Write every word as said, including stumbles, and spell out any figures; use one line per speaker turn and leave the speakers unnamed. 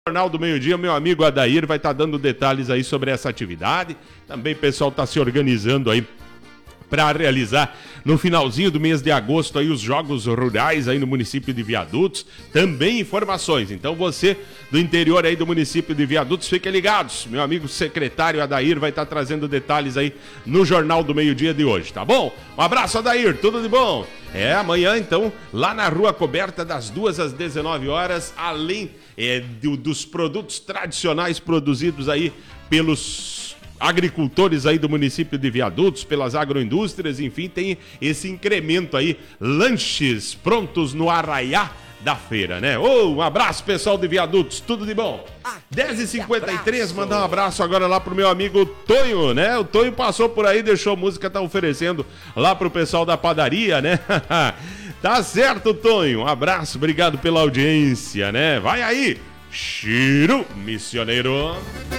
Jornal do Meio-Dia, meu amigo Adair vai estar dando detalhes aí sobre essa atividade. Também o pessoal está se organizando aí para realizar no finalzinho do mês de agosto aí os Jogos Rurais aí no município de Viadutos. Também informações. Então você do interior aí do município de Viadutos, fiquem ligados. Meu amigo secretário Adair vai estar trazendo detalhes aí no Jornal do Meio-Dia de hoje, tá bom? Um abraço, Adair, tudo de bom? É, amanhã então, lá na Rua Coberta, das duas às dezenove horas, além é, do, dos produtos tradicionais produzidos aí pelos agricultores aí do município de Viadutos, pelas agroindústrias, enfim, tem esse incremento aí, lanches prontos no arraiá da feira, né? Ô, um abraço, pessoal de Viadutos, tudo de bom? dez e cinquenta e três, mandar um abraço agora lá pro meu amigo Tonho, né? O Tonho passou por aí, deixou música, tá oferecendo lá pro pessoal da padaria, né? Tá certo, Tonho, um abraço, obrigado pela audiência, né? Vai aí, Chiro Missioneiro.